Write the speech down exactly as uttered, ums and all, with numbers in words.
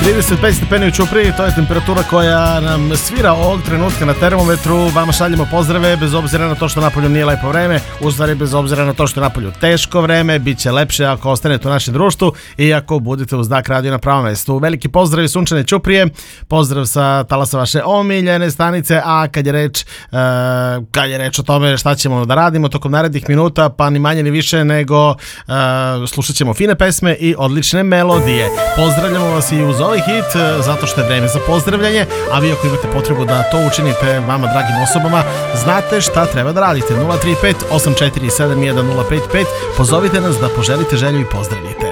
trideset pet stepeni u Ćupriji, to je temperatura koja nam svira ovog trenutka na termometru. Vama šaljemo pozdrave bez obzira na to što napolju nije lepo vreme, u stvari bez obzira na to što je napolju teško vreme. Biće lepše ako ostanete u našem društvu i ako budete uz Znak radio na pravom mestu. Veliki pozdrav iz sunčane Ćuprije, pozdrav sa talasa vaše omiljene stanice. A kad je reč uh, kad je reč o tome šta ćemo da radimo tokom narednih minuta, pa ni manje ni više nego uh, slušat ćemo fine pesme i odlične melodije. Pozdravljamo vas i uz ovaj hit, zato što je vreme za pozdravljanje, a vi ako imate potrebu da to učinite vama dragim osobama, znate šta treba da radite. Nula tri pet osam četiri sedam jedan nula pet pet, pozovite nas da poželite želju i pozdravite.